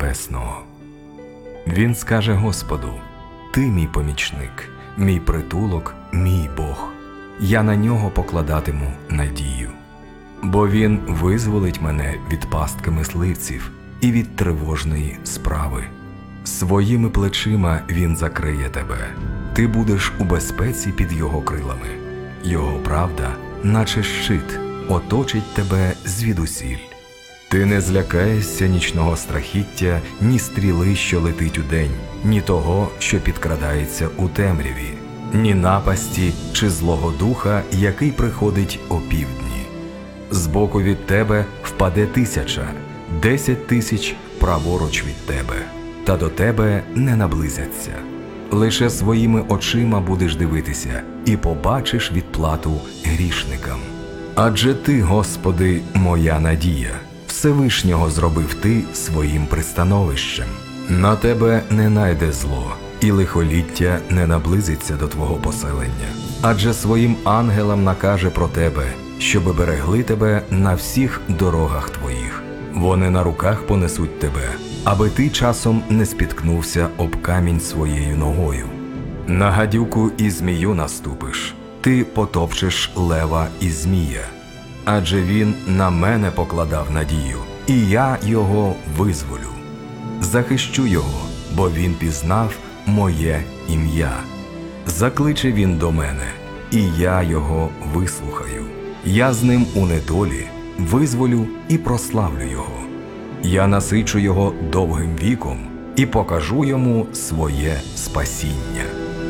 Небесного. Він скаже Господу: «Ти мій помічник, мій притулок, мій Бог. Я на нього покладатиму надію. Бо він визволить мене від пастки мисливців і від тривожної справи. Своїми плечима він закриє тебе. Ти будеш у безпеці під його крилами. Його правда, наче щит, оточить тебе звідусіль. Ти не злякаєшся нічного страхіття, ні стріли, що летить удень, ні того, що підкрадається у темряві, ні напасті чи злого духа, який приходить опівдні. Збоку від тебе впаде 1000, 10 000 праворуч від тебе, та до тебе не наблизяться. Лише своїми очима будеш дивитися і побачиш відплату грішникам. Адже ти, Господи, моя надія, Всевишнього зробив ти своїм пристановищем. На тебе не найде зло, і лихоліття не наблизиться до твого поселення. Адже своїм ангелам накаже про тебе, щоби берегли тебе на всіх дорогах твоїх. Вони на руках понесуть тебе, аби ти часом не спіткнувся об камінь своєю ногою. На гадюку і змію наступиш, ти потопчеш лева і змія. Адже він на мене покладав надію, і я його визволю. Захищу його, бо він пізнав моє ім'я. Закличе він до мене, і я його вислухаю. Я з ним у недолі визволю і прославлю його. Я насичу його довгим віком і покажу йому своє спасіння.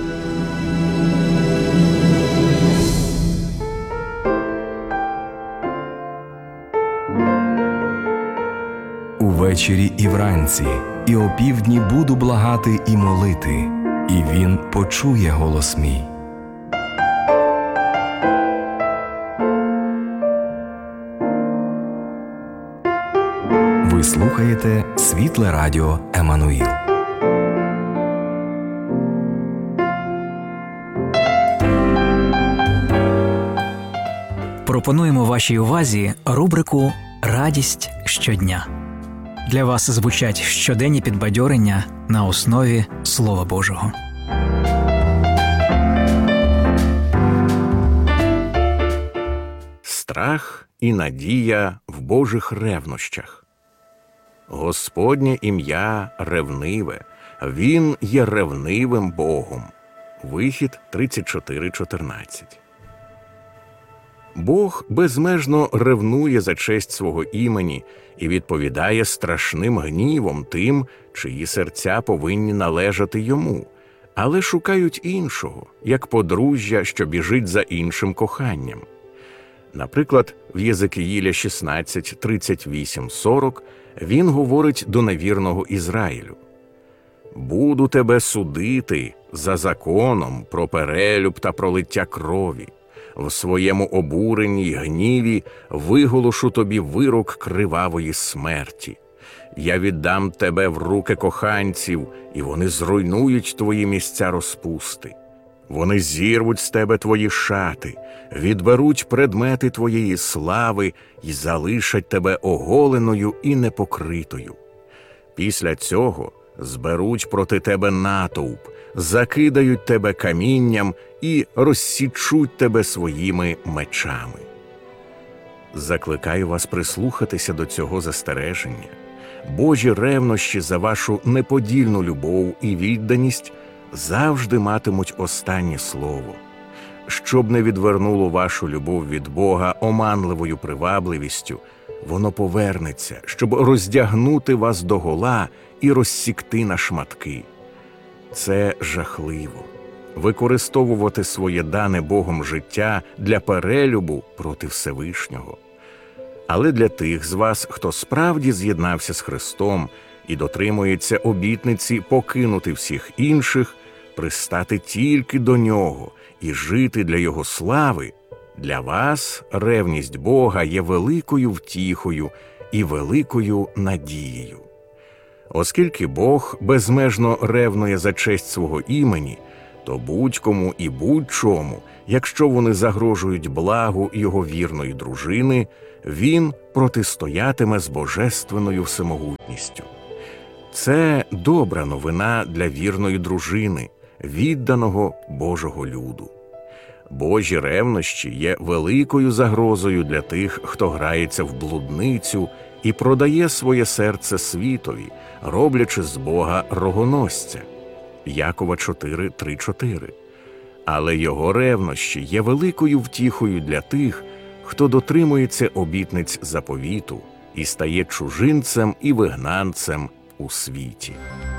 Увечері і вранці, і опівдні буду благати і молити, і він почує голос мій. Ви слухаєте Світле Радіо Еммануїл. Пропонуємо вашій увазі рубрику «Радість щодня». Для вас звучать щоденні підбадьорення на основі Слова Божого. Страх і надія в Божих ревнощах. Господнє ім'я ревниве, Він є ревнивим Богом. Вихід 34:14. Бог безмежно ревнує за честь свого імені і відповідає страшним гнівом тим, чиї серця повинні належати йому, але шукають іншого, як подружжя, що біжить за іншим коханням. Наприклад, в Єзекіїля 16:38-40 він говорить до невірного Ізраїлю: «Буду тебе судити за законом про перелюб та пролиття крові. В своєму обуренні й гніві виголошу тобі вирок кривавої смерті. Я віддам тебе в руки коханців, і вони зруйнують твої місця розпусти. Вони зірвуть з тебе твої шати, відберуть предмети твоєї слави і залишать тебе оголеною і непокритою. Після цього зберуть проти тебе натовп, закидають тебе камінням і розсічуть тебе своїми мечами». Закликаю вас прислухатися до цього застереження. Божі ревнощі за вашу неподільну любов і відданість завжди матимуть останнє слово. Щоб не відвернуло вашу любов від Бога оманливою привабливістю, воно повернеться, щоб роздягнути вас догола і розсікти на шматки. Це жахливо – використовувати своє дане Богом життя для перелюбу проти Всевишнього. Але для тих з вас, хто справді з'єднався з Христом і дотримується обітниці покинути всіх інших, пристати тільки до Нього і жити для Його слави, для вас ревність Бога є великою втіхою і великою надією. Оскільки Бог безмежно ревнує за честь свого імені, то будь-кому і будь-чому, якщо вони загрожують благу його вірної дружини, він протистоятиме з божественною всемогутністю. Це добра новина для вірної дружини, відданого Божого люду. Божі ревнощі є великою загрозою для тих, хто грається в блудницю і продає своє серце світові, роблячи з Бога рогоносця. Якова 4:3-4. Але його ревнощі є великою втіхою для тих, хто дотримується обітниць заповіту і стає чужинцем і вигнанцем у світі.